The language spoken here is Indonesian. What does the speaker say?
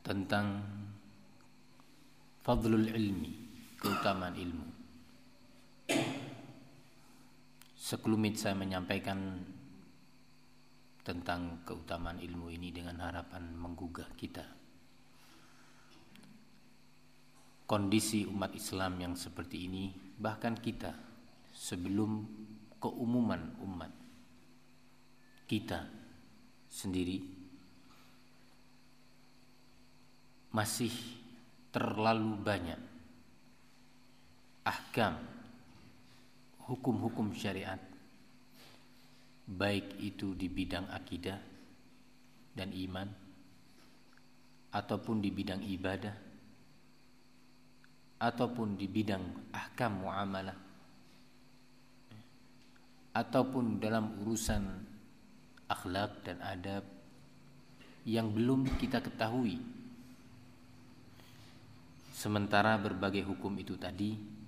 tentang fadlul ilmi, keutamaan ilmu. Sekelumit saya menyampaikan tentang keutamaan ilmu ini dengan harapan menggugah kita. Kondisi umat Islam yang seperti ini, bahkan kita sebelum keumuman umat, kita sendiri masih terlalu banyak ahkam, hukum-hukum syariat, baik itu di bidang akidah dan iman ataupun di bidang ibadah ataupun di bidang ahkam muamalah ataupun dalam urusan akhlak dan adab yang belum kita ketahui. Sementara berbagai hukum itu tadi